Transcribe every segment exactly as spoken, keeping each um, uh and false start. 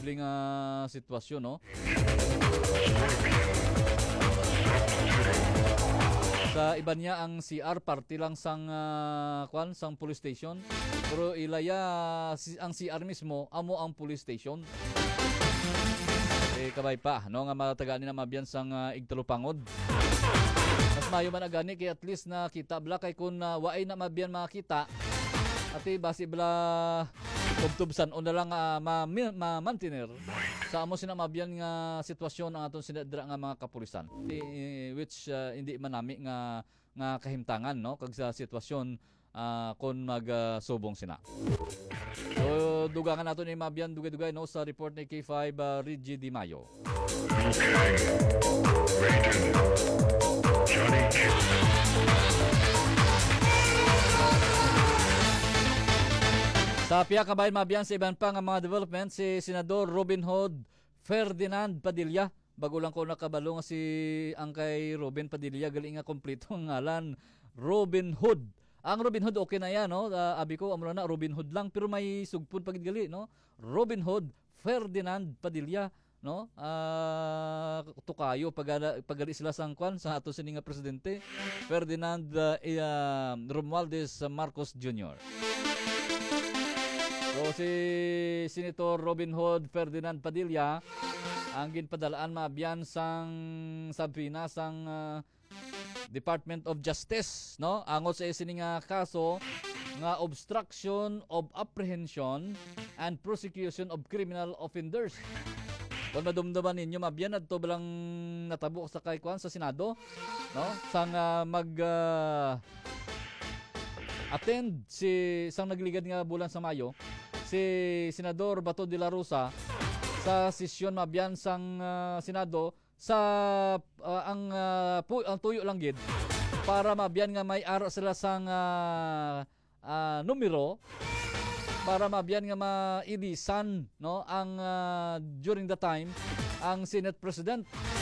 posibleng uh, sitwasyon, no? Sa iba niya ang C R party lang sang uh, kwan sang police station, pero ilaya si, ang C R mismo amo ang police station. Eh kabay pa no nga matagaan na mabiyan sang uh, igtalupangod. Mas mayo man agani kay at least na kita bla kay kun uh, waay na mabiyan makita. Ati basi bla tubtubsan o na lang uh, ma-maintainer sa amo sinamabiyan nga sitwasyon ang aton sinadra nga mga kapulisan, I, which uh, hindi manami nga nga kahimtangan no kag sa sitwasyon uh, kon magsubong uh, sina. So dugangan naton ni mabiyan dugay-dugay no sa report ni K five uh, Reggie Di Mayo. Sa piya kabayan mabiyan sa iban pa nga mga development, si Senador Robin Hood Ferdinand Padilla. Bago lang ko nakabalo nga si ang kay Robin Padilla, galing nga kompleto ang ngalan, Robin Hood. Ang Robin Hood okay na yan, no? Uh, abi ko amro na Robin Hood lang pero may sugpon pagid gali, no? Robin Hood Ferdinand Padilla, no? Ah uh, tukayo pag pagali sila sang kwan sa ato sini nga presidente Ferdinand uh, uh, Romualdez Marcos Junior So si Senator Robin Hood Ferdinand Padilla ang ginpadalaan mabiyan sang Sabina sang uh, Department of Justice, no? Angot sa sini nga kaso nga obstruction of apprehension and prosecution of criminal offenders. Kung madumduman ninyo mabiyan adto balang natabo sa kay kwan sa Senado, no? Sang uh, mag uh, attend si sang nagligad nga bulan sa Mayo si Senador Bato de la Rosa sa sesyon mabiyan sang uh, Senado sa uh, ang uh, pu- ang tuyo lang gid para mabiyan nga may ara sila sang uh, uh, numero para mabiyan nga mailisan no ang uh, during the time ang Senate President.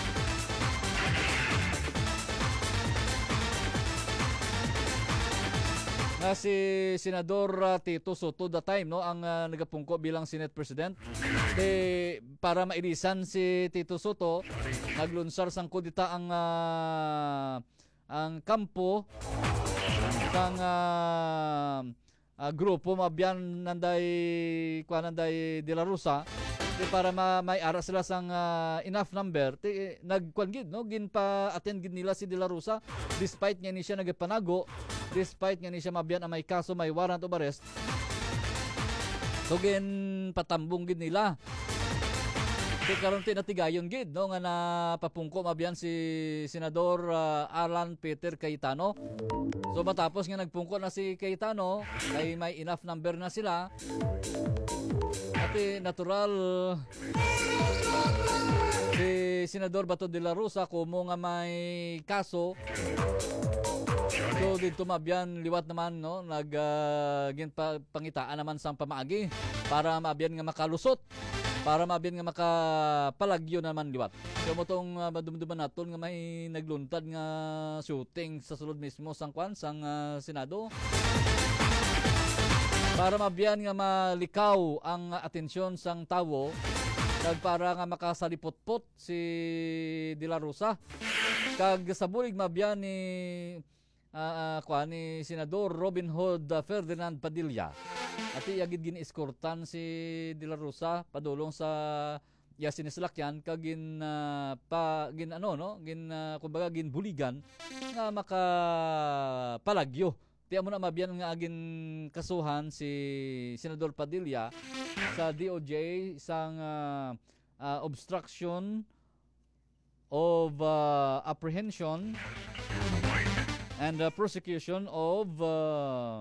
Na si Senador uh, Tito Soto the time no ang uh, nagapungko bilang Senate President. De para mailisan si Tito Soto, naglunsar sang kudita ang uh, ang kampo sang uh, uh, grupo mabiyan nanday kuan nanday De La Rosa di para ma may ara sila sang uh, enough number ti nagkuan gid no gin pa attend gid nila si De La Rosa despite nga ni siya nagpanago, despite nga ni siya mabiyan ang may kaso, may warrant of arrest. So gin patambong gid nila. Di karon ti natigayon gid no nga napapungko mabiyan si Senador uh, Alan Peter Cayetano. So matapos nga nagpungko na si Cayetano, ay may enough number na sila. Ati natural si Senador Bato de la Rosa kumo nga may kaso. So dito mabiyan liwat naman no nag uh, gin pa, pangitaan naman sang pamaagi para mabiyan nga makalusot, para mabiyan nga makapalagyo naman liwat. So mo tong uh, madumduman naton nga may nagluntad nga shooting sa sulod mismo sang kwan sang uh, Senado. Para mabiyan nga malikaw ang atensyon sang tawo kag para nga makasalipot-pot si De La Rosa. Kag sa bulig mabiyan ni uh, uh, kuan ni Senador Robin Hood uh, Ferdinand Padilla. At iyagid gin-eskortan si De La Rosa padulong sa ya sinislakyan kag gin uh, pa gin ano no gin uh, kumbaga gin buligan nga makapalagyo. Ti amo na mabiyan nga agin kasuhan si Senador Padilla sa D O J sang uh, uh, obstruction of uh, apprehension and uh, prosecution of uh,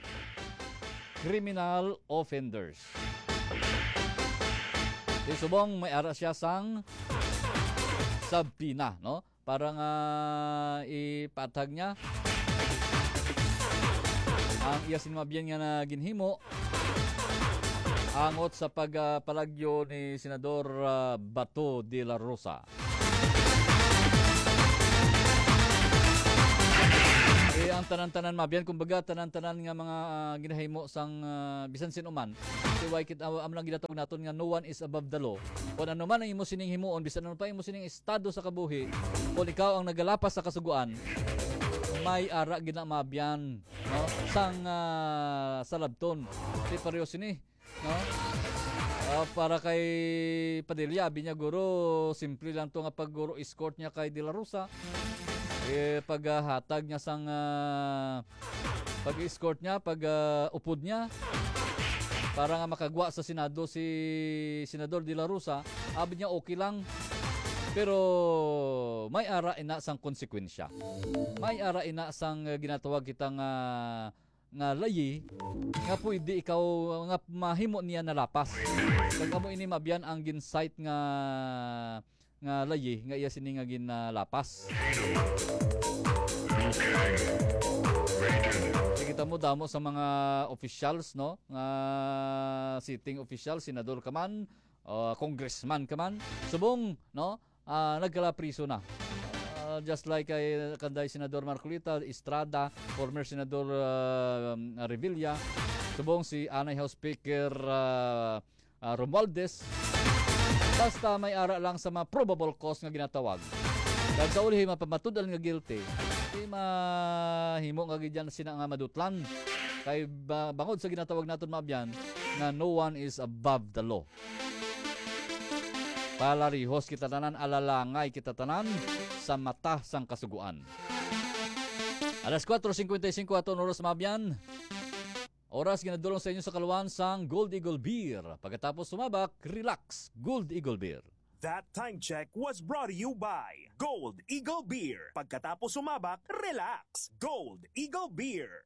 criminal offenders. Di subong may ara siya sang Sabina no para nga ipatag niya ang iya sinmabiyan nga na ginhimo angot sa pagpalagyo uh, ni Senador uh, Bato de la Rosa. Eh, ang tanan-tanan mabiyan, kumbaga tanan-tanan nga mga uh, ginahimo sang uh, bisan sino man. So why kit uh, am lang ginatawag naton nga no one is above the law. Kung ano man ang imo sining himuon, bisan ano pa imo sining estado sa kabuhi, kung ikaw ang nagalapas sa kasuguan, may ara gina mabiyan, no? Sang uh, salabton. Di pareho sini, no? Uh, para kay Padilla, abi niya guro, simple lang to nga pag guro escort niya kay De La Rosa. Eh paghatag uh, niya sang uh, pag-escort niya, pag uh, upod niya para nga makagwa sa Senado si Senador De La Rosa, abi niya okay lang. Pero may ara ina sang konsekwensya. May ara ina sang uh, ginatawag kitang uh, nga layi nga pwede ikaw nga mahimo niya nalapas. Kag amo ini mabyan ang ginsight nga nga layi nga iya sini nga ginalapas. Kita mo damo sa mga officials, no? Nga sitting official, senador ka man, uh, congressman ka man, subong, no? Uh, nagkala priso na. Uh, just like kay uh, kanday Senador Marcolita Estrada, former Senador uh, Revilla, subong si Anay House Speaker uh, uh, Romualdez. Basta may ara lang sa mga probable cause nga ginatawag. Dahil sa uli mapamatud-an nga guilty, di mahimo nga gidyan sina nga madutlan. Kay ba, bangod sa ginatawag naton mabyan nga no one is above the law. Palarihos kita tanan, alalangay kita tanan sa mata sang kasuguan. Alas four fifty-five aton oras mabyan. Oras ginadulong sa inyo sa kaluan sang Gold Eagle Beer. Pagkatapos sumabak, relax. Gold Eagle Beer. That time check was brought to you by Gold Eagle Beer. Pagkatapos sumabak, relax. Gold Eagle Beer.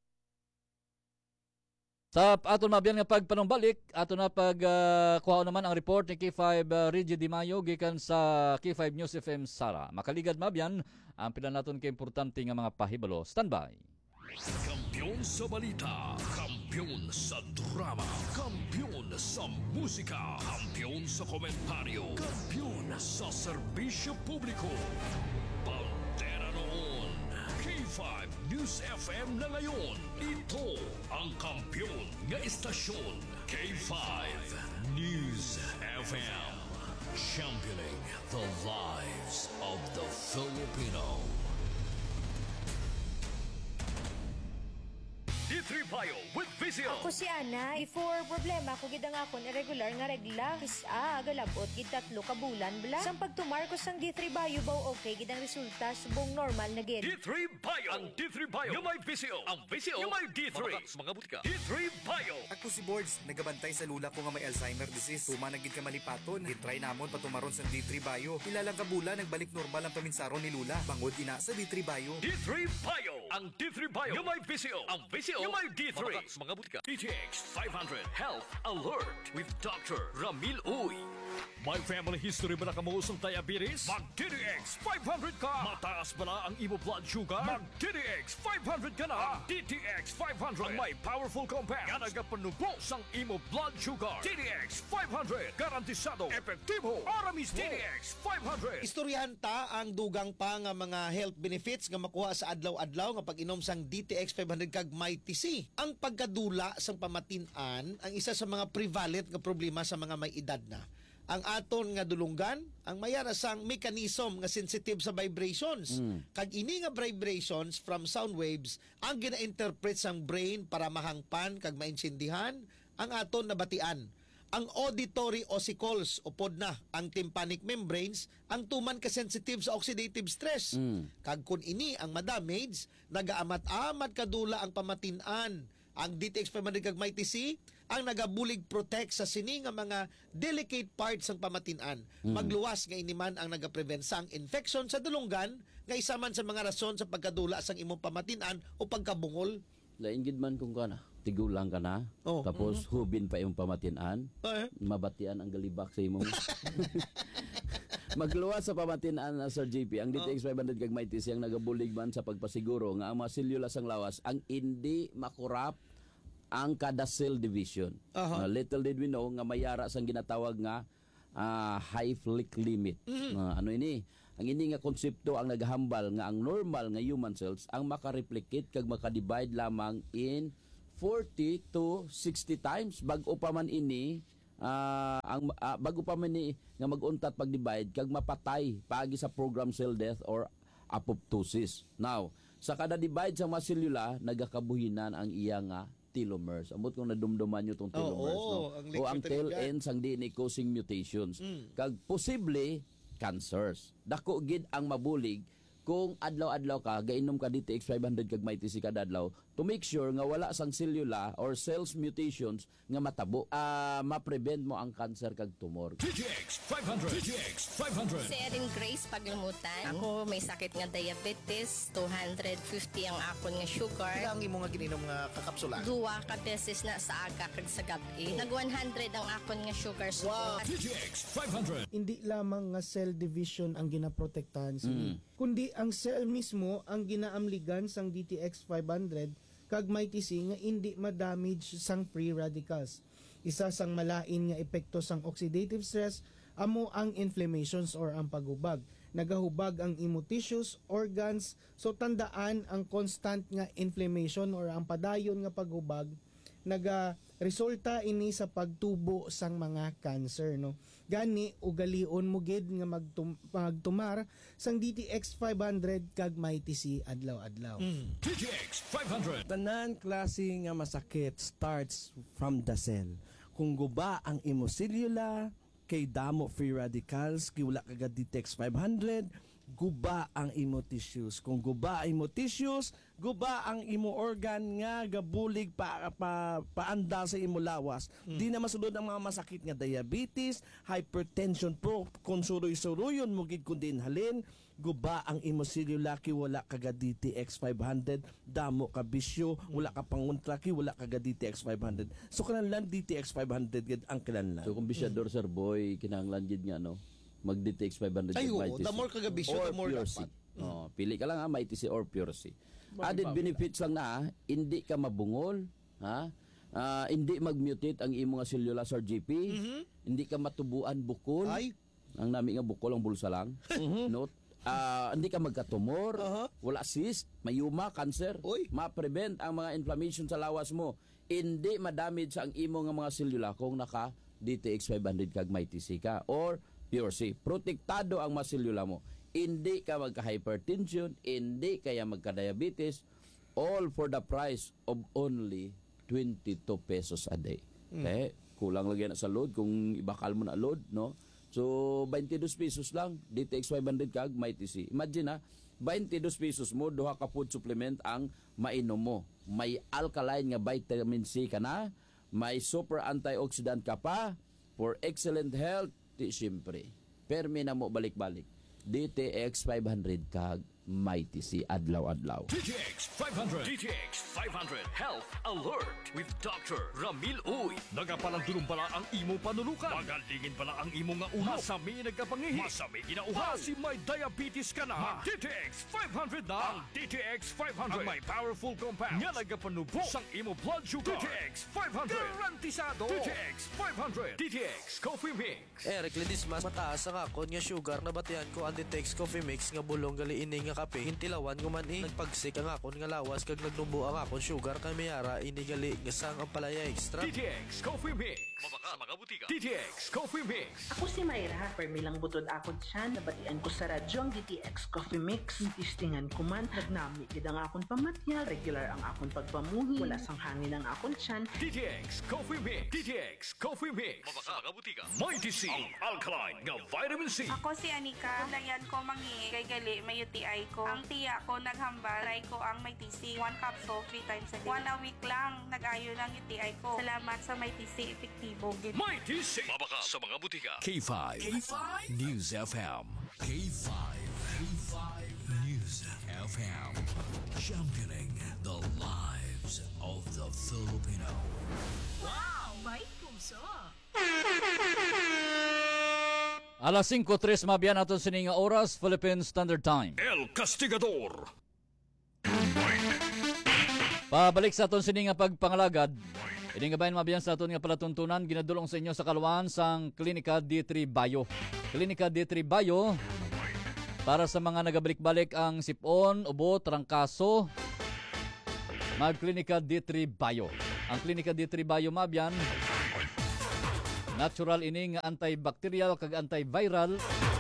Sa aton mabyan nga pagpanumbalik, ato na pag uh, kuha naman ang report ni K five uh, Reggie Di Mayo gikan sa K five News F M Sara. Makaligad mabyan ang pila naton ka importante nga mga pahibalo. Standby. Kampiyon sa balita, kampiyon sa drama, kampiyon sa musika, kampiyon sa komentaryo, kampiyon sa serbisyo publiko. Pantera noon, K five News F M na ngayon. Ito ang kampiyon nga istasyon, K five News F M. Championing the lives of the Filipino. D three Bio with Vizio. Ako si Ana. Before problema ko gid ang akon irregular nga regla. Isa galabot gid tatlo ka bulan bla. Sang pagtumarkos sang D three Bio baw okay gid ang resulta subong normal na gid. D three Bio. Ang D three Bio. Yung may Vizio. Ang Vizio. Yung may D three. Mga, mga butika. D three Bio. Ako si Boards, nagabantay sa lula ko nga may Alzheimer disease. Tuma na gid ka malipaton. Gitry namon patumaron sa D three Bio. Ilalang ka bulan nagbalik normal ang paminsaron ni Lula. Bangod ina sa D three Bio. D three Bio. Ang D three Bio. Yung may Vizio. Ang Vizio. Yung may D three. Mga, mga butika. D T X five hundred Health Alert with Doctor Ramil Uy. May family history ba na kamuusong diabetes? Mag-D T X five hundred ka! Mataas ba na ang imo blood sugar? Mag-D T X five hundred ka na! Ang D T X five hundred ang may powerful compounds nga nagapanubos ang imo blood sugar. D T X five hundred garantisado, epektibo, aramis D T X five hundred. Istoryahan ta ang dugang pa nga mga health benefits nga makuha sa adlaw-adlaw nga pag-inom sang D T X five hundred kag Mighty C. Ang pagkadula sang pamatin-an ang isa sa mga prevalent nga problema sa mga may edad na. Ang aton nga dulunggan, ang mayara sang mechanism nga sensitive sa vibrations. Mm. Kag ini nga vibrations from sound waves ang gina-interpret sang brain para mahangpan kag mainsindihan ang aton nabatian. Ang auditory ossicles upod na ang tympanic membranes ang tuman ka sensitive sa oxidative stress. Mm. Kag kun ini ang madamage, nagaamat-amat kadula ang pamatin-an. Ang D T X five hundred kag Mighty C ang nagabulig protect sa sini nga mga delicate parts ng pamatin-an. Mm. Magluwas nga iniman ang nagaprevent sang infection sa dulunggan nga isa man sa mga rason sa pagkadula sang imong pamatin-an o pagkabungol. Lain gid man kung kana, tigulang ka na, oh. tapos mm-hmm. hubin pa yung pamatin-an, eh? mabatian ang galibak sa imong. Magluwas sa pamatin-an na Sir J P, ang D T X five hundred kag Mighty C ang nagabulig man sa pagpasiguro nga ang mga selula sang lawas ang hindi makurap ang kada cell division. Uh-huh. Uh, little did we know nga mayara sang ginatawag nga uh, high flick limit. Mm-hmm. Uh, ano ini? ang ini nga konsepto ang naghambal nga ang normal nga human cells ang makareplicate kag makadivide lamang in forty to sixty times bag-o pa man ini uh, ang uh, bago pa man ni nga mag-untat pag-divide kag mapatay paagi sa programmed cell death or apoptosis. Now, sa kada divide sa mga selula nagakabuhinan ang iya nga telomeres. Amot kung nadumduman nyo itong telomeres. Oo, no? ang O ang tail electrical ends ang D N A causing mutations. Mm. Kag posible cancers. Dako gid ang mabulig kung adlaw-adlaw ka gainom ka D T X five hundred kag may T C kada adlaw to make sure nga wala sang selula or cells mutations nga matabo. Ah, ma-prevent mo ang cancer kag tumor. D T X five hundred. D T X five hundred. Si Erin Grace Paglumutan. Ako may sakit nga diabetes, two hundred fifty ang akon nga sugar. Kailangan mo nga gininom nga kakapsula. Duwa ka beses na sa aga kag sa gabi. Nag one hundred ang akon nga sugar. So, Wow. D T X five hundred. Hindi lamang nga cell division ang ginaprotektahan sini, kundi ang cell mismo ang ginaamligan sang D T X five hundred kag may T C nga hindi ma-damage sang free radicals. Isa sang malain nga epekto sang oxidative stress amo ang inflammations or ang pagubag. Nagahubag ang imo tissues, organs, so tandaan ang constant nga inflammation or ang padayon nga pagubag naga resulta ini sa pagtubo sang mga cancer, no. Gani ugalion mo gid nga magtum- magtumar sang D T X five hundred kag may T C adlaw-adlaw. D T X five hundred. Tanan klase nga masakit starts from the cell. Kung guba ang imo selula, kay damo free radicals, kay wala kagad D T X five hundred, guba ang imo tissues. Kung guba ang imo tissues, guba ang imo organ nga gabulig pa, pa paanda sa imo lawas. Hmm. Di na masulod ang mga masakit nga diabetes, hypertension pro, kung suroy-suroyon mo gid kun din halin, guba ang imo selula kay wala kagad D T X five hundred, damo ka bisyo, wala ka panguntra kay wala kagad D T X five hundred. So kanang D T X five hundred gid ang kinahanglan. So kung bisyador sir boy kinahanglan gid nga no mag D T X five hundred Ay, kag oo, may T C. the more kagabisyo, Or the more pure dapat. C. Oh, pili ka lang ha, may T C or pure C. Added benefits lang na, hindi ka mabungol, ha? Ah, hindi mag-mutate ang imong nga selula Sir G P. Hindi ka matubuan bukol. Ay. Ang nami nga bukol ang bulsa lang. Note, ah, hindi ka magkatumor, Aha. wala cyst, mayuma, cancer. Oy. Ma-prevent ang mga inflammation sa lawas mo. Hindi ma-damage ang imo nga mga selula kung naka D T X five hundred kag may T C ka or pure C. Protektado ang mga selula mo. Hindi ka magka-hypertension, hindi kaya magka-diabetes, all for the price of only twenty-two pesos a day. Okay? Kulang lagi na sa load kung ibakal mo na load, no? So, twenty-two pesos lang, D T X five hundred kag may T C. Imagine ha, twenty-two pesos mo, duha ka food supplement ang mainom mo. May alkaline nga vitamin C ka na, may super antioxidant ka pa, for excellent health, di siyempre. Permi na mo balik-balik. D T X five hundred kag may T C adlaw-adlaw. D T X five hundred. D T X five hundred Health Alert with Doctor Ramil Uy. Nagapalandulong pala ang imong panulukan. Magalingin pala ang imong nga uhaw. Masami nagkapangihi. Masami ginauhaw. Kasi may diabetes ka na. Mag D T X five hundred na. Ang D T X five hundred. Ang may powerful compounds. Nga nagapanubo sang imo blood sugar. D T X five hundred. Garantisado. D T X five hundred. D T X Coffee Mix. Eric Ledismas, mataas ang akon nga sugar na batian ko ang D T X Coffee Mix nga bulong gali ini nga kape. Hintilawan ko man eh. Nagpagsik ang akon nga lawas kag nagnubo ang akon sugar kay mayara ini gali nga sang ang palaya extra. D T X Coffee Mix. Mabaka mga butika. D T X Coffee Mix. Ako si Mayra, permilang butod akon siya, nabatian ko sa radyo ang D T X Coffee Mix. Tistingan ko man, nagnami gid ang akon pamatya, regular ang akon pagpamuhi, wala sang hangin ang akon siyan. D T X Coffee Mix. D T X Coffee Mix. Mabaka mga butika. May T C. Ang alkaline nga vitamin C. Ako si Anika, layan ko mangi, kay gali may U T I ko. Ang tiya ko naghambal, try ko ang may T C, one capsule, three times a day. One a week lang, nag-ayo ng U T I ko. Salamat sa may T C, epektibo. May T C. Mabaka sa mga butika. K five. K five. News F M. K five. K five. News F M. Championing the lives of the Filipino. Wow! May puso! Alas cinco tres mabiyan ato sining nga oras, Philippine Standard Time. El Castigador. Pabalik sa aton sining nga pagpangalagad. Ini nga bayan mabiyan sa aton nga palatuntunan ginadulong sa inyo sa kaluan sang Klinika D three Bio. Klinika D three Bio Para sa mga nagabalik-balik ang sipon, ubo, trangkaso, mag-Klinika D three Bio. Ang Klinika D three Bio mabyan, natural ining antibacterial kag antiviral.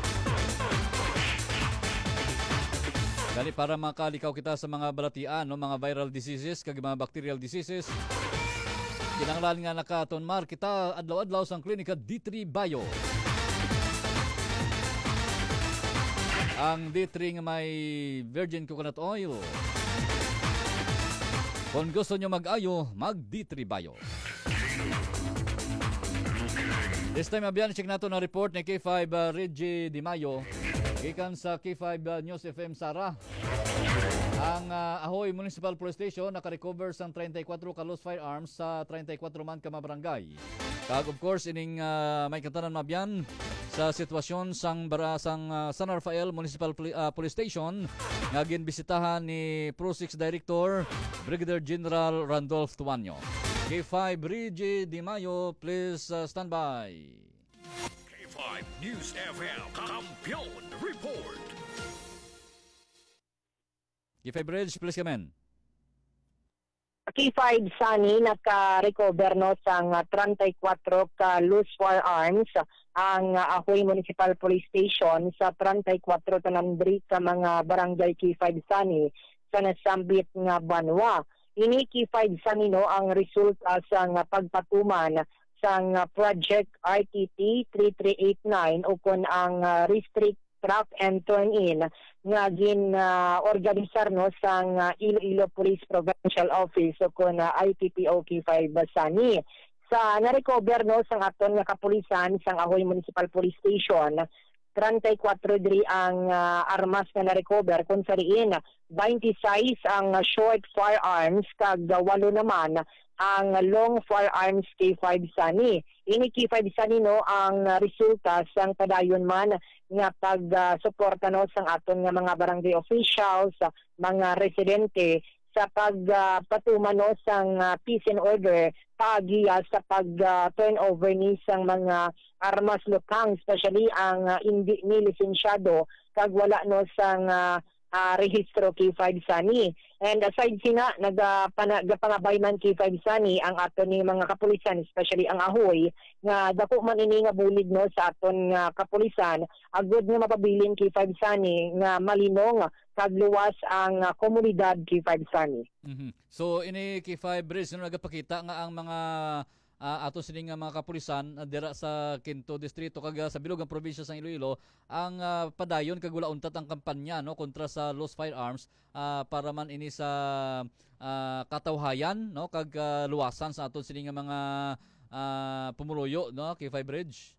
Gani para makalikaw kita sa mga balatian, no, mga viral diseases kag mga bacterial diseases. Kinanglan nga nakatonmar kita adlaw-adlaw sa Klinika D three Bio. Ang D three nga may virgin coconut oil. Kung gusto nyo mag-ayo, mag D three Bio. This time, abyan, check nato na report ni K five uh, Reggie Di Mayo. Gikan sa K five uh, News F M Sara. Ang uh, Ahoy Municipal Police Station naka-recover sang thirty-four ka loose firearms sa thirty-four man ka mabarangay. Kag of course ining uh, may kantanan mabyan sa sitwasyon sang barasang uh, San Rafael Municipal Poli- uh, Police Station nga ginbisitahan ni Pro six Director Brigadier General Randolph Tuanyo. K five Reggie Di Mayo, please uh, stand by. K five News F M Kampiyon Report. K five Bridge, please come in. K five Sunny naka-recover no sang uh, thirty-four ka loose firearms ang uh, Ahoy Municipal Police Station sa thirty-four tanandri ka mga barangay K five Sunny sa nasambit nga banwa. Ini K five Sunny no ang resulta sang uh, pagpatuman sang uh, Project R T T three three eight nine o kun ang uh, Restrict Track and Turn In nga gin uh, organisar no sang uh, Iloilo Police Provincial Office o kun uh, I P P O K five Sani. Sa na-recover no sang aton nga kapulisan sang Ahoy Municipal Police Station, thirty-four diri ang uh, armas nga na-recover kung sa riin twenty-six ang uh, short firearms kag uh, walo naman ang long firearms K five Sani. Ini K five Sani no ang uh, resulta sang padayon man nga pag-suporta uh, no sang aton nga mga barangay officials, uh, mga residente sa pagpatuman uh, no sang uh, peace and order pagiya sa pag-turnover uh, ni sang mga armas lukang, especially ang uh, hindi ni lisensyado kag wala no sang uh, uh, rehistro K five Sani. And aside sina nagapangabay man K five Sani ang aton ni mga kapulisan, especially ang Ahoy nga dako man ini nga bulig no sa aton nga kapulisan, agud nga mapabilin K five Sani nga malinong kag luwas ang uh, komunidad K five Sani. Mm-hmm. So ini K five Bridge no nagapakita nga ang mga uh, ato sining nga mga kapulisan uh, dira sa Quinto Distrito kag uh, sa bilog ang probinsya sang Iloilo ang uh, padayon kag wala untat ang kampanya no kontra sa loose firearms uh, para man ini sa uh, katawhayan no kag uh, luwasan sa aton sining nga mga uh, pumuloyo no K five Bridge.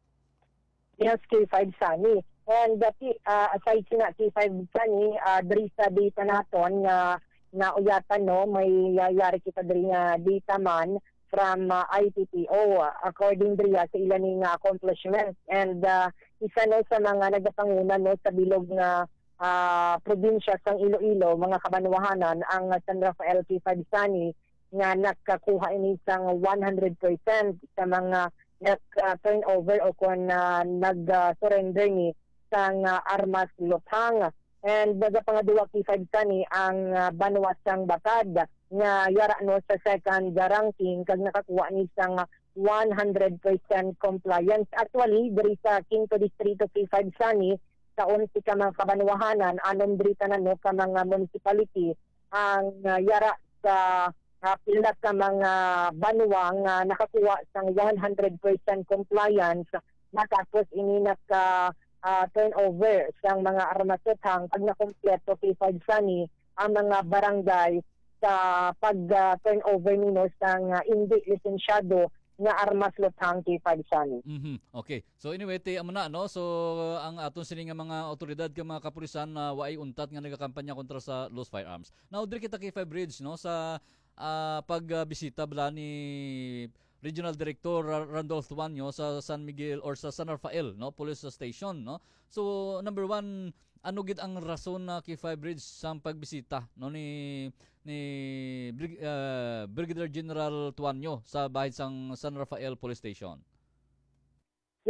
Yes, K five Sani. And uh, uh, aside sina K five Sani, uh, diri sa data naton nga na uyatan no may yayari kita diri nga data man from uh, I P P O uh, according diri sa ilan ning uh, accomplishment. And uh, isa no sa mga nagapanguna no sa bilog nga uh, probinsya sang Iloilo, mga kabanwahanan ang uh, San Rafael K five Sani nga nakakuha ini sang one hundred percent sa mga nag-turnover uh, o kung uh, nag-surrender uh, ni sang uh, armas lutang. And nagapangaduwa K five Sani ang uh, banwas sang Batad nga yara no sa second ranking kag nakakuha ni sang one hundred percent compliance. Actually diri sa Quinto Distrito K five Sani sa unsi ka mga kabanwahanan anom diri tanan no ka mga municipality ang uh, yara sa uh, pila ka mga banwa nga nakakuha sang one hundred percent compliance matapos ini naka uh, turnover sang mga armas lutang pag nakompleto K five Sani ang mga barangay sa pag-turnover uh, nino sang uh, hindi lisensyado nga armas lutang K five Sani. Mm-hmm. Okay. So anyway, ti amo na no. So ang aton sini nga mga otoridad ka mga kapulisan na uh, waay untat nga nagakampanya kontra sa loose firearms. Now diri kita K five Bridge no sa uh, pagbisita bala ni Regional Director Randolph Tuanyo sa San Miguel or sa San Rafael no police station no. So number one, ano gid ang rason na K five Bridge sa pagbisita no ni ni Brig, uh, Brigadier General Tuanyo sa bahay sang San Rafael Police Station?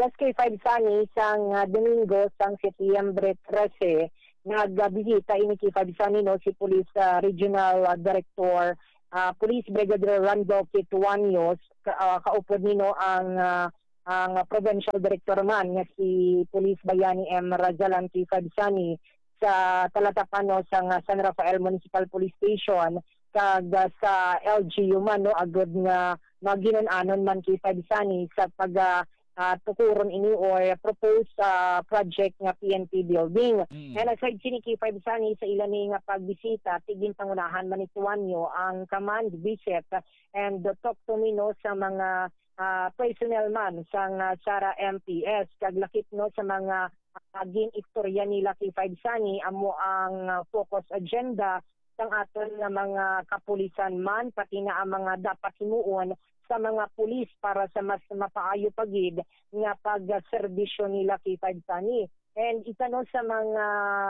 Yes, kay five Sunny, sang uh, Domingo, sang Setyembre thirteen, nagbisita ini kay five Sunny no, si Police uh, Regional uh, Director, uh, Police Brigadier Randolph Tuanios, ka, uh, kaupod nino ang uh, ang Provincial Director man nga si Police Bayani M. Razalan kay five Sunny sa talatapano sang uh, San Rafael Municipal Police Station kag uh, sa L G U man no, agad nga maginan-anon man kay five Sunny sa pag uh, Uh, tukuron ini or proposed uh, project nga P N P building. Mm. And aside sini kay five Sunny sa ilan ni nga pagbisita, tiging pangunahan man ni Tuanyo ang command visit and talk to me no sa mga uh, personnel man sa uh, Sara M P S kag lakip no sa mga aging uh, istorya nila kay five Sunny amo ang uh, focus agenda sang aton nga mga kapulisan man pati na ang mga dapat himuon sa mga pulis para sa mas mapaayo pagid nga pag-serbisyo nila kay five Sunny. And isa no sa mga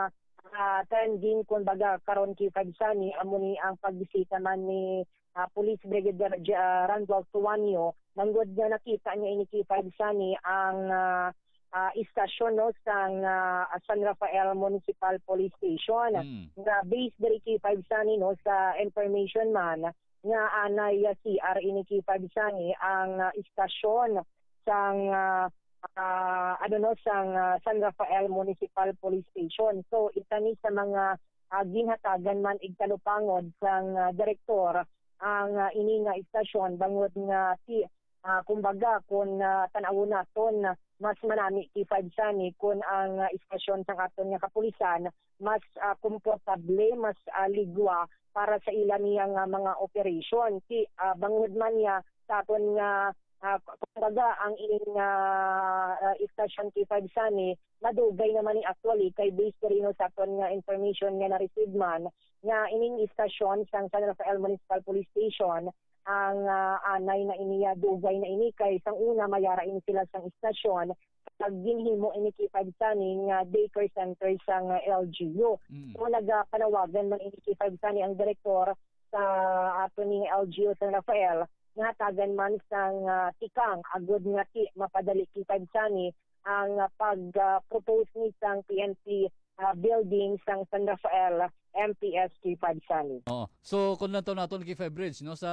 uh, trending kumbaga karon kay five Sunny amo ni ang pagbisita man ni uh, Police Brigadier uh, Randolph Tuanyo nanggod nga nakita niya ini kay five Sunny ang uh, uh, istasyon no sang uh, San Rafael Municipal Police Station mm. nga based diri kay five Sunny no sa information man nga anay uh, C R ini kay five Sunny ang uh, istasyon sang uh, uh, ano no sang uh, San Rafael Municipal Police Station. So ita ni sa mga uh, ginhatagan man igtalupangod sang uh, direktor ang uh, ini nga istasyon bangod nga si uh, kumbaga kun uh, tan-aw naton mas manami kay five Sunny kun ang uh, istasyon sang aton nga kapulisan mas uh, komportable, mas uh, ligwa para sa ilan niyang uh, mga operation. Si uh, bangod man niya sa aton nga uh, kumbaga ang ining uh, uh, istasyon kay five Sunny madugay naman ni actually kay based rin sa aton nga information nga na-receive man nga ining istasyon sang San Rafael Municipal Police Station ang uh, anay na iniya dugay na ini kay sang una mayara ini sila sang istasyon pag ginhimo ini kay five Sunny nga daycare center sang uh, L G U. Mm. So nagapanawagan man ini kay five Sunny ang direktor sa ato ning L G U San Rafael nga hatagan man sang uh, tikang agud nga ti mapadali kay five Sunny ang uh, pag-propose uh, ni sang P N P uh, building sang San Rafael M P S kay five Sunny. Oo. So kung nato naton kay five Bridge no sa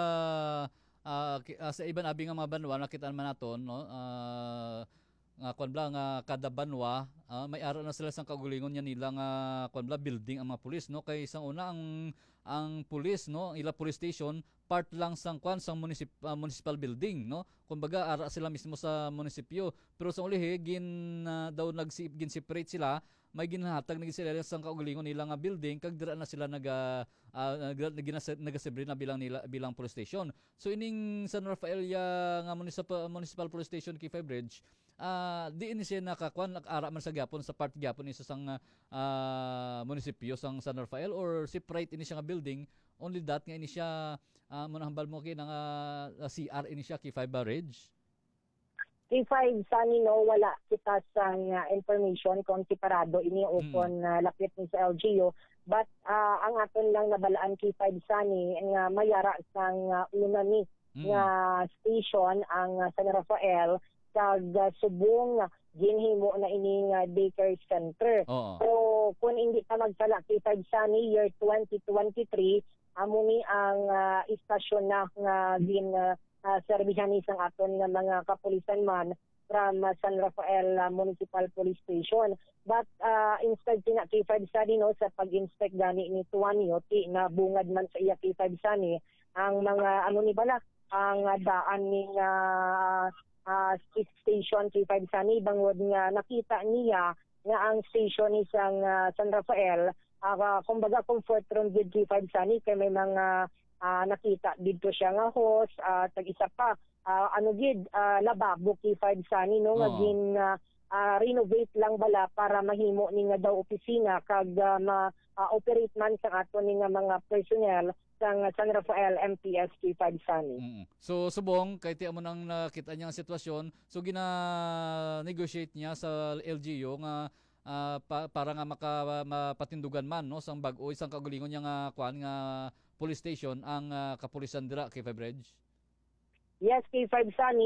uh, uh, sa iban abi nga mga banwa nakita man naton no uh, nga kon bla nga kada banwa uh, may ara na sila sang kagulingon nya nila nga kon bla building ang mga pulis no kay isang una ang ang pulis no ila police station part lang sang kwan sang municip, uh, municipal building no kumbaga ara sila mismo sa munisipyo pero sa ulihi gin uh, daw nag gin separate sila may ginhatag nag sila sang kaugalingon nila nga building kag dira na sila naga uh, nagasebre na bilang nila bilang police station. So ining San Rafael ya nga municipal municipal police station kay five Bridge uh, di ini siya nakakuan nag-ara man sa gyapon sa part gyapon isa sang uh, munisipyo sang San Rafael or separate ini siya nga building only that nga ini siya uh, manahambal mo kay nga uh, C R ini siya kay five Bridge. Kay five Sunny no wala kita sang uh, information kung separado ini upon mm. uh, lapit ni sa L G U but uh, ang aton lang nabalaan kay five Sunny nga mayara sang uh, una ni mm. nga station ang uh, San Rafael kag uh, subong uh, ginhimo na ini nga uh, daycare center. Oh. So kung hindi pa magsala kay five Sunny year twenty twenty-three amo ni ang uh, istasyon na nga gin uh, Uh, serbihan isang aton nga mga kapulisan man from uh, San Rafael uh, Municipal Police Station. But uh, instead sina kay five Sunny no sa pag-inspect gani ni Tuanyo ti na bungad man sa iya kay five Sunny ang mga ano ni bala ang uh, daan ni uh, uh, station kay five Sunny bangod nga nakita niya nga ang station isang uh, San Rafael uh, kumbaga comfort room gid kay five Sunny kay may mga Uh, nakita dito siya nga host uh, tag isa pa uh, ano gid uh, lababo kay five Sunny no nga gin uh, uh, renovate lang bala para mahimo ni nga daw opisina kag uh, ma-operate uh, man sa ato ni nga mga personnel sang San Rafael M P S kay five Sunny. Mm-hmm. So subong kay ti amo nang nakita niya ang sitwasyon so gina-negotiate niya sa L G U nga uh, pa, para nga maka mapatindugan man no sang bag-o isang kagulingon niya nga kuan nga police station ang uh, kapulisan dira kay five Bridge? Yes, kay five Sunny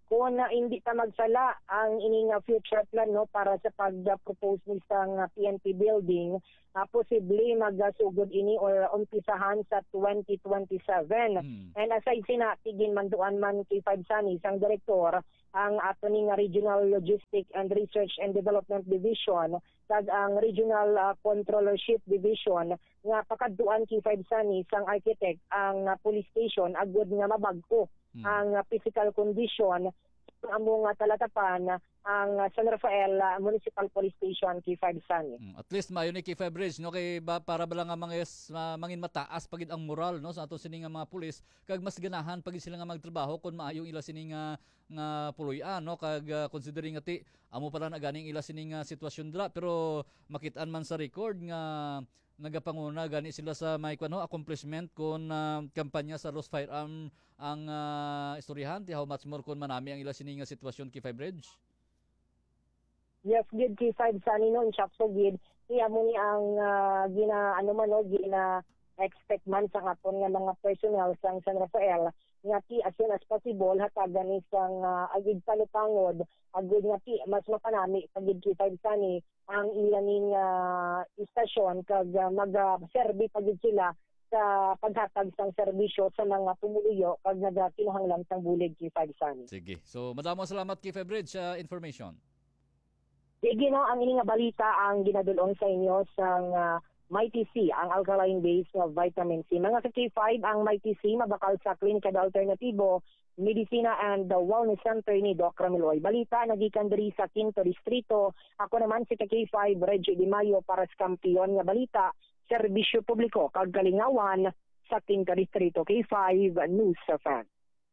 kung uh, hindi ta magsala ang ining uh, future plan no para sa pag-propose ni sang uh, P N P building, uh, posible magasugod ini or umpisahan sa twenty twenty-seven. Hmm. And aside sinatigin manduan man kay five Sunny sang direktor ang ato ning Regional Logistic and Research and Development Division kag ang Regional uh, Controllership Division nga pakaduan kay five Sunny sang architect ang uh, police station agud nga mabag-o hmm. ang uh, physical condition among uh, talatapan ang uh, San Rafael uh, Municipal Police Station kay five Sunny. Mm, at least maayo ni kay five Bridge no kay ba, para ba lang nga mga uh, mangin mataas pagid ang moral no sa ato sini nga mga pulis kag mas ganahan pagid sila nga magtrabaho kun maayo ila sini nga nga puloy-an no kag uh, considering nga ti amo pala na ganing ila sini nga sitwasyon dra pero makit-an man sa record nga nagapanguna gani sila sa may kuno accomplishment kon uh, kampanya sa Lost Firearm ang uh, istoryahan ti how much more kon manami ang ila sini nga sitwasyon kay five Bridge. Yes, gid kay five Sunny no, in so gid. Iya mo ni ang uh, gina ano man no, gina expect man sa aton nga mga personnel sang San Rafael nga ti as soon as possible hatagan ni sang uh, agid palupangod agud nga ti mas mapanami pagid kay five Sunny ang ilaning uh, istasyon kag uh, mag-serbi pagid sila sa paghatag sang serbisyo sa mga pumuluyo kag nagakinuhanglan sang bulig kay five Sunny. Sige. So madamo salamat kay five Bridge sa uh, information. Sige no, ang ini nga balita ang ginadulong sa inyo sang uh, Mighty C, ang alkaline-based na vitamin C. Mga sa K five, ang Mighty C mabakal sa Klinikal Alternatibo, Medicina and the Wellness Center ni Doc Ramiloy. Balita, nagikan diri sa Quinto Distrito. Ako naman si K five, Reggie Di Mayo para sa kampiyon nga balita, serbisyo publiko, kagalingawan sa Quinto Distrito. K five, News F M.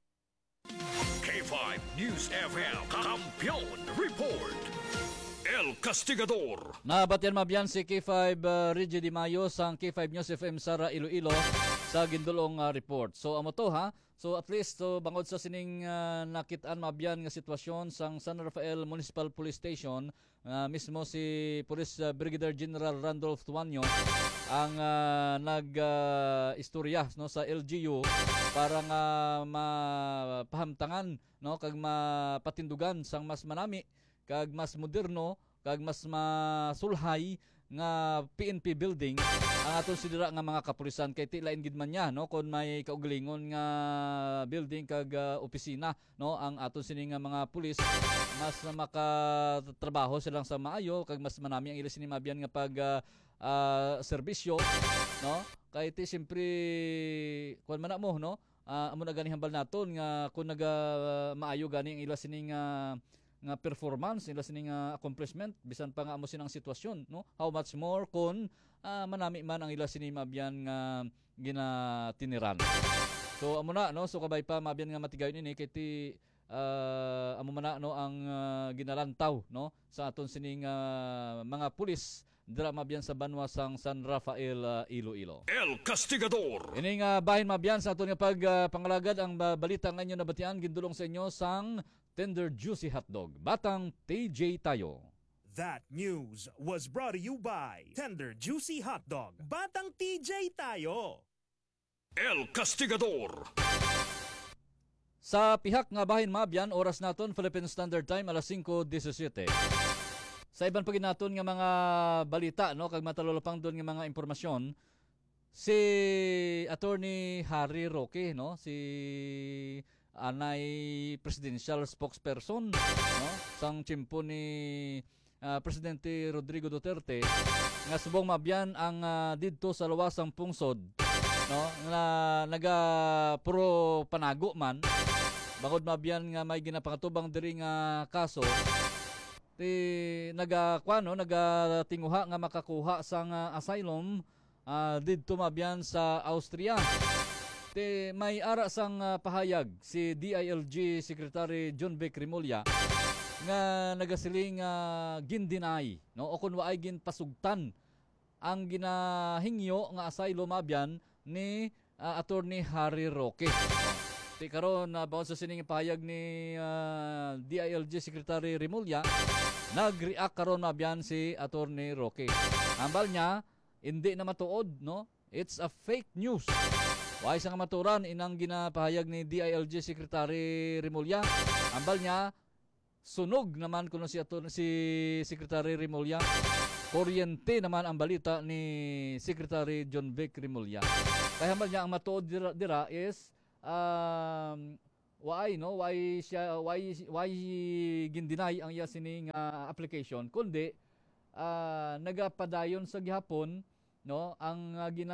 K five News F M, Kampiyon Report. El Castigador. Nabatyan mabyan si K five uh, Reggie Di Mayo sang K five News F M Sara Iloilo sa gindulong uh, report. So amo to ha. So at least so bangod sa sining uh, nakit-an mabyan nga sitwasyon sang San Rafael Municipal Police Station, uh, mismo si Police uh, Brigadier General Randolph Tuanyo ang uh, nag uh, istorya no sa L G U para nga mapahamtangan no kag mapatindugan sang mas manami kag mas moderno kag mas masulhay nga P N P building ang aton sidira nga mga kapulisan kay ti lain gid man niya no kon may kaugalingon nga building kag uh, opisina no ang aton sini nga mga pulis mas na makatrabaho silang sa maayo kag mas manami ang ila sini mabyan nga pag uh, uh, serbisyo no kay ti siyempre kun man mo no uh, amo na gani hambal naton nga kun naga uh, maayo gani ang ila sini nga nga performance nila sining uh, accomplishment bisan pa nga amo sinang sitwasyon no how much more kun uh, manami man ang ila sini mabyan nga ginatiniran so amo na no so kabay pa mabyan nga matigayon ini kay ti uh, amo man na no ang uh, ginalantaw no sa aton sining uh, mga pulis dira mabyan sa banwa sang San Rafael uh, Iloilo. El Castigador. Ini nga bahin mabyan sa aton nga pag uh, pangalagad ang uh, balita nga inyo nabatian gindulong sa inyo sang Tender Juicy Hotdog, Batang T J tayo. That news was brought to you by Tender Juicy Hotdog, Batang T J tayo. El Castigador. Sa pihak nga bahin mabyan, oras naton Philippine Standard Time alas singko disisiete. Sa iban pagin naton nga mga balita no kag matalolopang doon nga mga impormasyon, si Attorney Harry Roque no si anay presidential spokesperson no sang tiyempo ni uh, Presidente Rodrigo Duterte nga subong mabyan ang uh, didto sa lawasang pungsod no nga naga puro panago man bangod mabyan nga may ginapakatubang diri nga kaso ti naga kuano naga tinguha nga makakuha sang uh, asylum uh, didto mabyan sa Austria. Te may ara sang uh, pahayag si D I L G Secretary John Beck Rimulya nga nagasiling uh, gindinay no o kun waay ginpasugtan ang ginahingyo nga asylum mabyan ni uh, Attorney Harry Roque. Ti karon na uh, bawon sa sining pahayag ni uh, D I L G Secretary Rimulya nag-react karon mabyan si Attorney Roque. Ambal niya hindi na matuod no it's a fake news. Way sa maturan inang ginapahayag ni D I L G Secretary Remulla. Ambal niya sunog naman kuno si ato si Secretary Remulla. Kuryente naman ang balita ni Secretary John Vic Remulla. Kaya ambal niya ang matuod dira, dira is um, why no why siya why why gindinay ang iya sining uh, application kundi uh, nagapadayon sa gihapon no ang uh, gina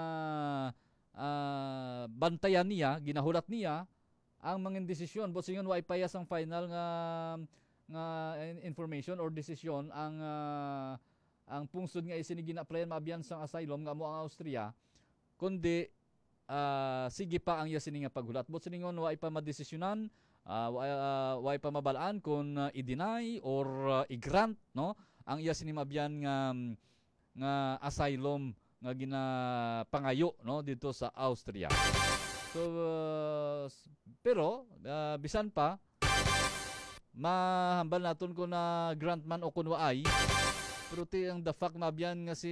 uh, bantayan niya ginahulat niya ang mga desisyon but singon why payas ang final nga nga information or decision ang uh, ang pungsod nga isini gina-applyan maabiyan sang asylum nga mo ang Austria kundi Uh, sige pa ang yasini nga paghulat. But siningon, wai pa madesisyonan, uh, wai, uh, wai pa mabalaan kung uh, i-deny or uh, i-grant, no? Ang yasini mabyan nga, nga asylum nga ginapangayo, no? Dito sa Austria. So, uh, pero, uh, bisan pa, mahambal naton ko na grant man o kung waay, pero ti ang the fact mabyan nga si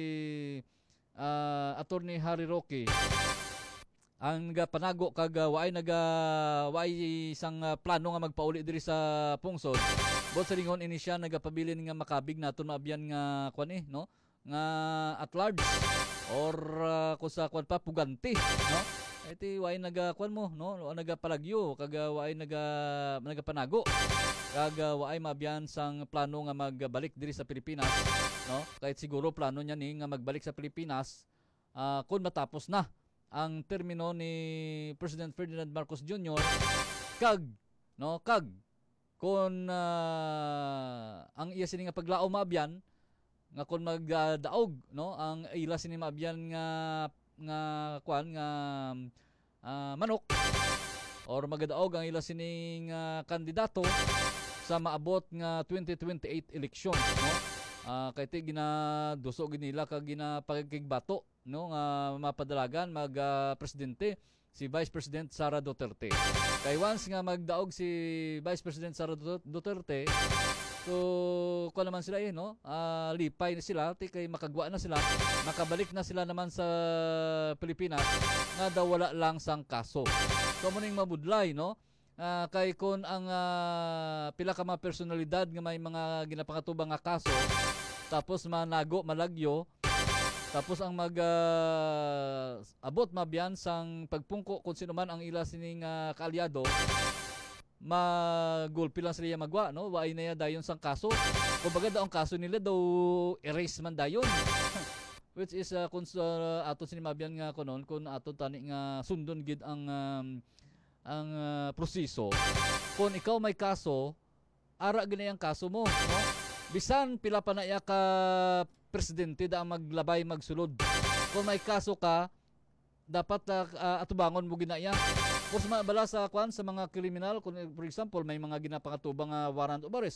uh, Attorney Harry Roque, ang nagapanago kag uh, waay naga waay isang uh, plano nga magpauli diri sa pungsod. Bot sa lingon ini siya nagapabilin nga makabig naton maabyan nga kwan eh no nga at large or uh, kusa kwan pa puganti no. Iti waay naga kwan mo no nagapalagyo kag uh, waay naga nagapanago kag uh, waay maabyan sang plano nga magbalik diri sa Pilipinas no. Kahit siguro plano niya ni nga magbalik sa Pilipinas uh, kun matapos na ang termino ni President Ferdinand Marcos Junior kag no kag kon uh, ang iya sini nga paglao maabyan nga kon magdaog no ang ila sini maabyan nga nga kwan nga uh, manok or magdaog ang ila sini nga kandidato sa maabot nga twenty twenty-eight election no uh, kay ti ginaduso ginila kag ginapagkigbato no nga mapadalagan mag uh, presidente si Vice President Sara Duterte. Kay once nga magdaog si Vice President Sara Duterte, so ko naman sila eh no, uh, lipay na sila, ti kay makagwa na sila, makabalik na sila naman sa Pilipinas nga daw wala lang sang kaso. So muning mabudlay no. Uh, kay kun ang uh, pila ka mga personalidad nga may mga ginapangatubang nga kaso tapos manago malagyo tapos ang mag uh, abot mabiyan sang pagpungko kung sino man ang ila sining uh, kaalyado magulpi lang sila magwa no waay na ya dayon sang kaso kumbaga daw ang kaso nila daw erase man dayon which is uh, kung uh, ato sinimabiyan nga kunon kung ato tani nga sundon gid ang um, ang uh, proseso kung ikaw may kaso ara ginay ang kaso mo no bisan pila pa na iya ka presidente da maglabay magsulod. Kung may kaso ka, dapat uh, atubangon mo ginaya. Kung mabala sa kwan sa mga kriminal, kung for example may mga ginapangatubang uh, warrant of arrest.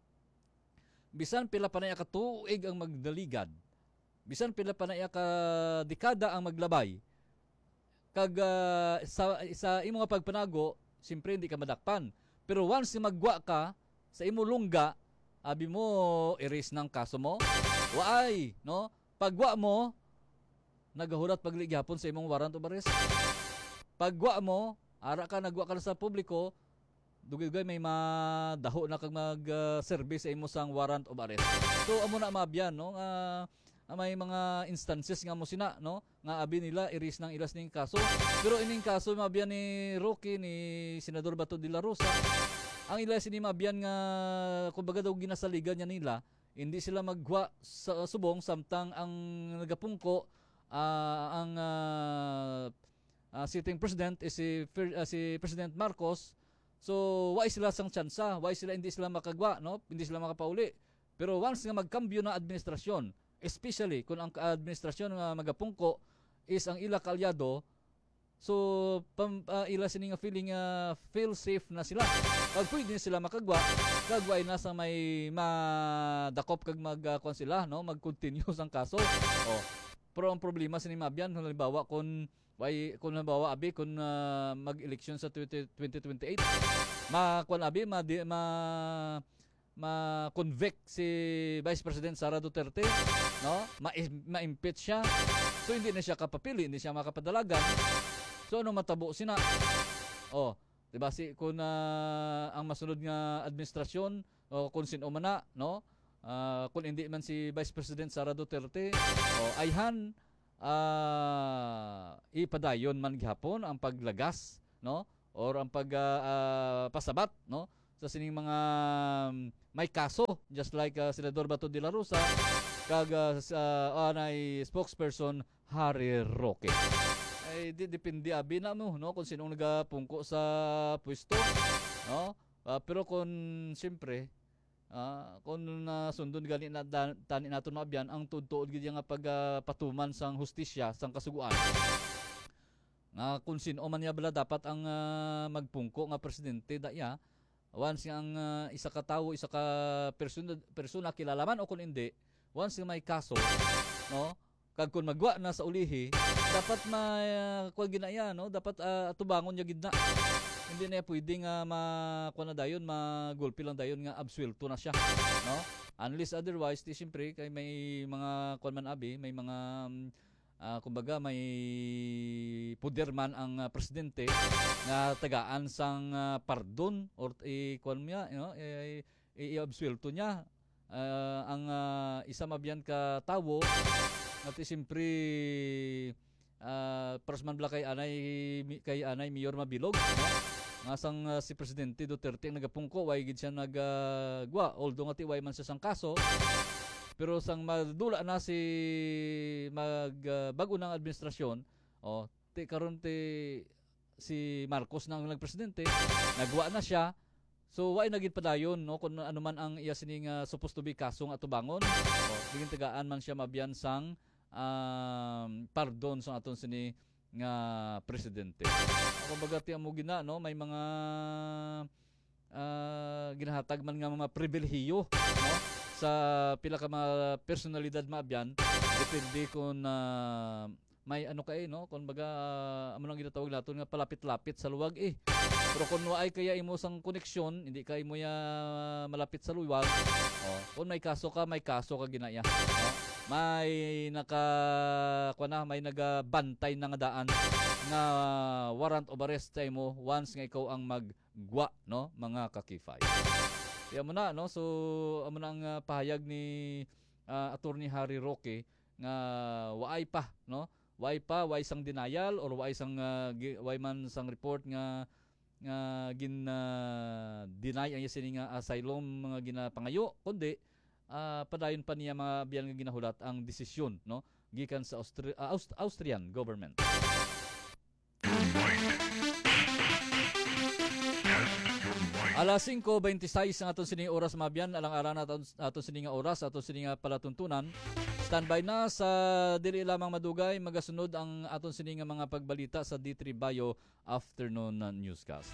Bisan pila pa na iya ka tuig ang magdaligad. Bisan pila pa na iya ka dekada ang maglabay. Kag uh, sa sa imo nga pagpanago, simpre hindi ka madakpan. Pero once magwa ka sa imo lungga, abi mo erase ng kaso mo. Waay, no? Pagwa mo, nagahurat pagligyapon sa imong warrant of arrest. Pagwa mo, ara ka nagwa ka na sa publiko, dugay-dugay may madaho na kag mag-service uh, sa imo sang warrant of arrest. So amo na mabyan, no? Uh, may mga instances nga mo sina, no? Nga abi nila iris ng ilas ning kaso. Pero ining kaso mabyan ni Roque ni Senador Bato de la Rosa. Ang ila sini mabyan nga kumbaga daw ginasaligan niya nila. Hindi sila magwa sa subong samtang ang nagapungko uh, ang uh, uh, sitting president is si, uh, si President Marcos. So why sila sang tsansa? Why sila hindi sila makagwa, no? Hindi sila makapauli. Pero once nga magkambyo na administrasyon, especially kung ang administrasyon nga magapungko is ang ila kaalyado, so pam, uh, ila sini nga feeling uh, feel safe na sila. Pag pwede sila makagwa, kagwa ay nasa may madakop kag magkuan uh, sila, no? Mag-continue sang kaso. Oh. Pero ang problema sa nimabyan, halimbawa kung why kung halimbawa abi kung uh, mag-election sa twenty twenty-eight, ma kuan abi ma, ma ma ma-convict si Vice President Sara Duterte, no? Ma- ma-impeach siya. So hindi na siya kapapili, hindi siya makapadalagan. So ano matabo sina? Oh, diba si kung uh, ang masunod nga administrasyon o kung sino man na, no? Uh, kung hindi man si Vice President Sara Duterte, oh, ayhan uh, ipadayon man gihapon ang paglagas, no? Or ang pag uh, uh, pasabat, no? Sa sining mga um, may kaso, just like uh, Senador Bato de la Rosa kag uh, uh, anay spokesperson Harry Roque. Ay di depende abi na mo, no, kung sinong nagapungko sa pwesto, no? Uh, pero kung siyempre uh, kung nasundon uh, gani na tani naton maabyan ang tudtuod gid nga pagpatuman uh, sang hustisya sang kasuguan. Nga uh, kung sino man niya bala dapat ang uh, magpungko nga presidente daya. Once ang uh, isa ka tawo, isa ka persona, persona kilalaman o kung hindi, once may kaso, no? Kag kung magwa na sa ulihi, dapat may uh, kuan ginaya, no? Dapat uh, atubangon niya gidna. Hindi na pwedeng uh, ma kuan na dayon, magulpi lang dayon nga absuelto na siya, no? Unless otherwise, di siyempre kay may mga kuan man abi, may mga um, Uh, kumbaga may puder man ang uh, presidente nga tagaan sang uh, pardon or i-kuan niya, you know, i-absuelto niya uh, ang uh, isa mabyan ka tawo at siyempre uh, persman bla kay anay kay anay Mayor Mabilog, no? Nga sang uh, si Presidente Duterte ang nagapungko way gid siya nagagwa uh, although nga ti way man siya sang kaso. Pero sang madula na si mag uh, bago ng administrasyon, oh, ti karon ti si Marcos nang nagpresidente, nagwa na siya. So way nagid padayon, no, kung ano man ang iya sining uh, supposed to be kasong atubangon. Oh, digin tagaan man siya mabyan sang um, pardon sa aton sini nga presidente. Kumbaga ti amo gina, no, may mga uh, ginahatag man nga mga pribilehiyo, no? Sa pila ka mga personalidad maabyan, depende kung uh, may ano kay, no, kung baga uh, amo nang ginatawag naton nga palapit-lapit sa luwag eh. Pero kung waay kaya imo sang koneksyon, hindi kay mo ya malapit sa luwag, oh, kung may kaso ka, may kaso ka ginaya, no? May naka kuan na, may nagabantay na nga daan nga warrant of arrest tay mo once nga ikaw ang maggwa, no, mga kakifay. Kaya mo na, no? So, amo na ang uh, pahayag ni uh, Attorney Harry Roque nga waay pa, no? Waay pa, waay sang denial or waay sang uh, waay man sang report nga nga gin uh, deny ang sining nga asylum mga ginapangayo kundi uh, padayon pa niya mga biyan nga ginahulat ang desisyon, no? Gikan sa Austri- uh, Aust- Austrian government. Alas singko twenty-six ang aton sining oras mabyan, alang ara na aton sining oras, aton sining palatuntunan. Standby na sa dili lamang madugay magasunod ang aton sining mga pagbalita sa D three Bayo Afternoon Newscast.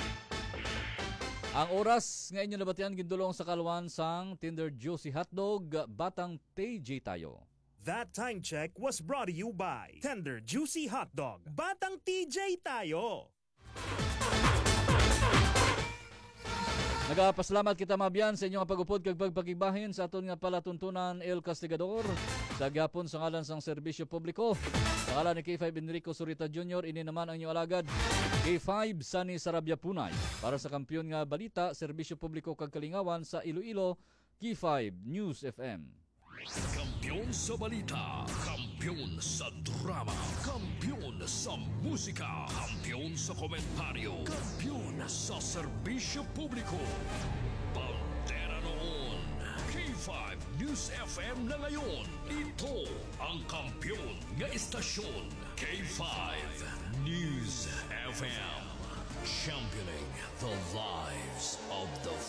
Ang oras nga inyo nabatian gindulong sa kalwan sang Tender Juicy Hotdog Batang T J tayo. That time check was brought to you by Tender Juicy Hotdog Batang T J tayo. Nagapasalamat kita mabyan sa inyong pag-upod kag pagpakibahin sa aton nga palatuntunan El Castigador sa gihapon sa ngalan sang serbisyo publiko. Sa ngalan ni K five Enrico Surita Junior, ini naman ang inyong alagad K five Sunny Sarabia Punay para sa kampiyon nga balita, serbisyo publiko kag kalingawan sa Iloilo, K five News F M. Kampiyon sa balita, kampiyon sa drama, kampiyon sa musika, kampiyon sa komentaryo, kampiyon sa serbisyo publiko. Bandera noon, K five News F M na ngayon. Ito ang kampiyon nga istasyon, K five News F M. Championing the lives of the